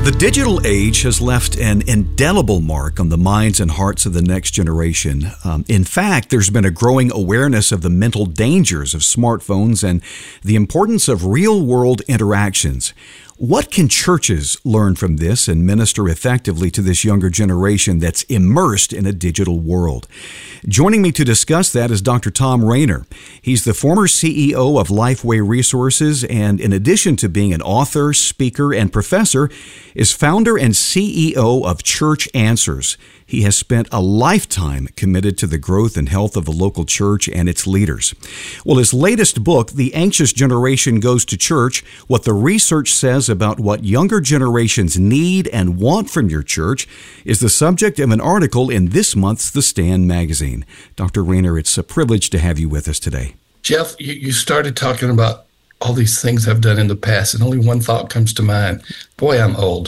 The digital age has left an indelible mark on the minds and hearts of the next generation. In fact, there's been a growing awareness of the mental dangers of smartphones and the importance of real-world interactions. What can churches learn from this and minister effectively to this younger generation that's immersed in a digital world? Joining me to discuss that is Dr. Thom Rainer. He's the former CEO of Lifeway Resources, and in addition to being an author, speaker, and professor, is founder and CEO of Church Answers. He has spent a lifetime committed to the growth and health of the local church and its leaders. Well, his latest book, The Anxious Generation Goes to Church, What the Research Says About What Younger Generations Need and Want from Your Church, is the subject of an article in this month's The Stand magazine. Dr. Rainer, it's a privilege to have you with us today. Jeff, you started talking about all these things I've done in the past, and only one thought comes to mind. Boy, I'm old.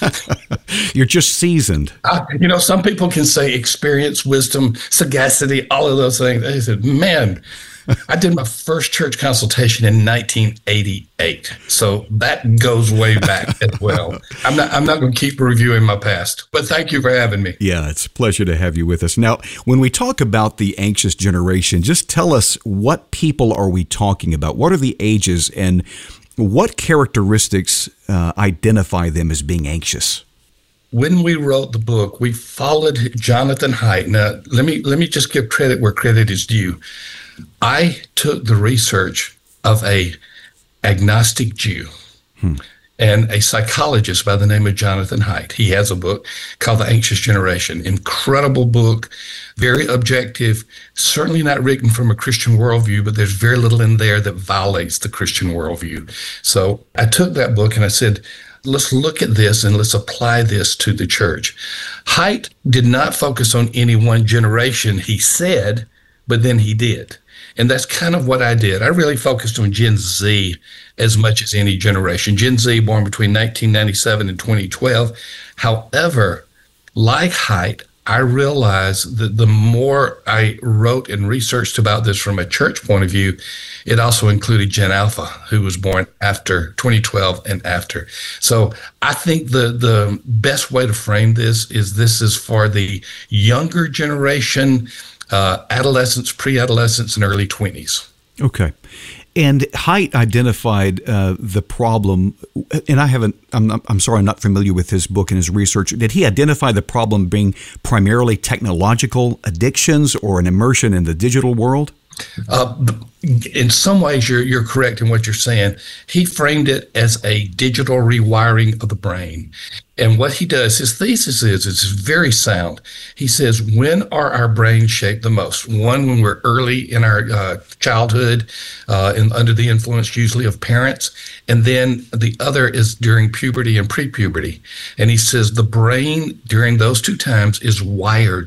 You're just seasoned. Some people can say experience, wisdom, sagacity, all of those things. I said, man, I did my first church consultation in 1988. So that goes way back as well. I'm not going to keep reviewing my past, but thank you for having me. Yeah, it's a pleasure to have you with us. Now, when we talk about the anxious generation, just tell us, what people are we talking about? What are the ages and what characteristics identify them as being anxious? When we wrote the book, we followed Jonathan Haidt. Now, let me just give credit where credit is due. I took the research of a agnostic Jew and a psychologist by the name of Jonathan Haidt. He has a book called The Anxious Generation. Incredible book, very objective, certainly not written from a Christian worldview, but there's very little in there that violates the Christian worldview. So I took that book and I said, let's look at this and let's apply this to the church. Haidt did not focus on any one generation, he said, but then he did. And that's kind of what I did. I really focused on Gen Z as much as any generation. Gen Z born between 1997 and 2012. However, like Haidt, I realized that the more I wrote and researched about this from a church point of view, it also included Gen Alpha, who was born after 2012 and after. So I think the best way to frame this is for the younger generation, adolescents, pre-adolescents, and early 20s. Okay. And Haidt identified the problem, and I'm sorry, I'm not familiar with his book and his research. Did he identify the problem being primarily technological addictions or an immersion in the digital world? In some ways, you're correct in what you're saying. He framed it as a digital rewiring of the brain. And what he does, his thesis is, it's very sound. He says, when are our brains shaped the most? One, when we're early in our childhood, and under the influence usually of parents. And then the other is during puberty and pre-puberty. And he says the brain during those two times is wired